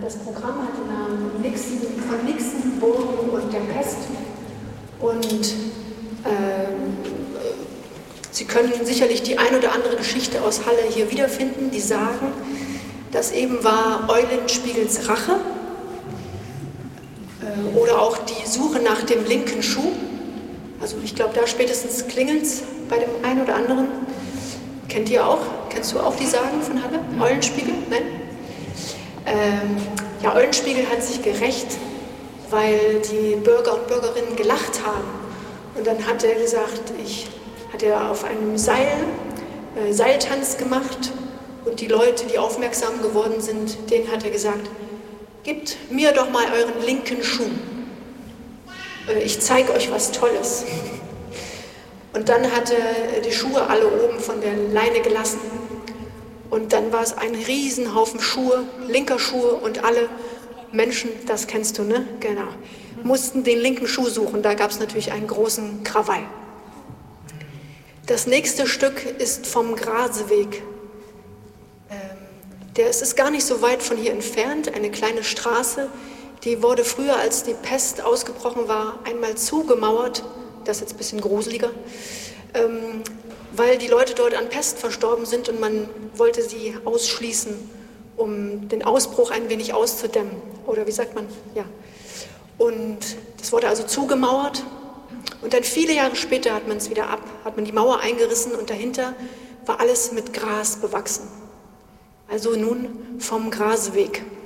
Das Programm hat den Namen von Nixon, Burgen und der Pest. Und Sie können sicherlich die ein oder andere Geschichte aus Halle hier wiederfinden, die sagen, das eben war Eulenspiegels Rache oder auch die Suche nach dem linken Schuh. Also ich glaube, da spätestens klingelt's bei dem einen oder anderen. Kennt ihr auch? Kennst du auch die Sagen von Halle? Eulenspiegel? Nein? Ja, Eulenspiegel hat sich gerächt, weil die Bürger und Bürgerinnen gelacht haben. Und dann hat er gesagt, hat er auf einem Seiltanz gemacht und die Leute, die aufmerksam geworden sind, denen hat er gesagt, gebt mir doch mal euren linken Schuh. Ich zeige euch was Tolles. Und dann hat er die Schuhe alle oben von der Leine gelassen. Und dann war es ein Riesenhaufen Schuhe, linker Schuhe und alle Menschen, das kennst du, ne? Genau. Mussten den linken Schuh suchen. Da gab es natürlich einen großen Krawall. Das nächste Stück ist vom Graseweg. Es ist gar nicht so weit von hier entfernt, eine kleine Straße. Die wurde früher, als die Pest ausgebrochen war, einmal zugemauert. Das ist jetzt ein bisschen gruseliger. Weil die Leute dort an Pest verstorben sind und man wollte sie ausschließen, um den Ausbruch ein wenig auszudämmen. Oder wie sagt man? Ja. Und das wurde also zugemauert. Und dann viele Jahre später hat man die Mauer eingerissen und dahinter war alles mit Gras bewachsen. Also nun vom Graseweg.